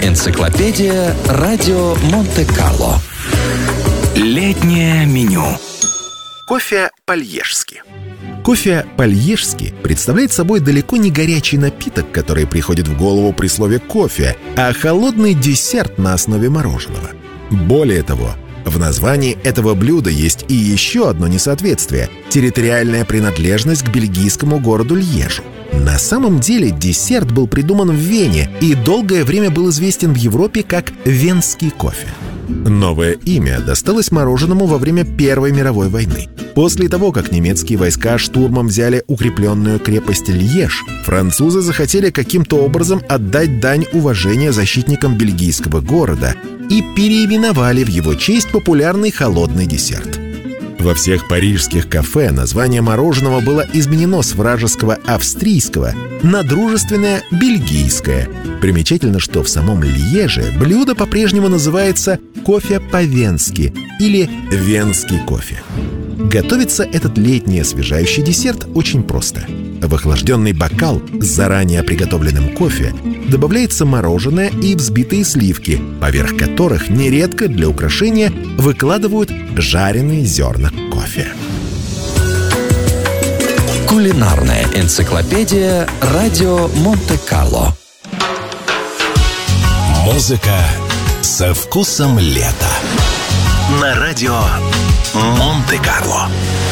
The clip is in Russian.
Энциклопедия радио Монте-Карло. Летнее меню. Кофе по-льежски. Кофе по-льежски представляет собой далеко не горячий напиток, который приходит в голову при слове «кофе», а холодный десерт на основе мороженого. Более того, в названии этого блюда есть и еще одно несоответствие – территориальная принадлежность к бельгийскому городу Льежу. На самом деле десерт был придуман в Вене и долгое время был известен в Европе как венский кофе. Новое имя досталось мороженому во время Первой мировой войны. После того, как немецкие войска штурмом взяли укрепленную крепость Льеж, французы захотели каким-то образом отдать дань уважения защитникам бельгийского города и переименовали в его честь популярный холодный десерт. Во всех парижских кафе название мороженого было изменено с вражеского австрийского на дружественное бельгийское. Примечательно, что в самом Льеже блюдо по-прежнему называется кофе по-венски или венский кофе. Готовится этот летний освежающий десерт очень просто. В охлажденный бокал с заранее приготовленным кофе добавляется мороженое и взбитые сливки, поверх которых нередко для украшения выкладывают жареные зерна кофе. Кулинарная энциклопедия радио Монте-Карло. Музыка со вкусом лета. На радио Монте-Карло.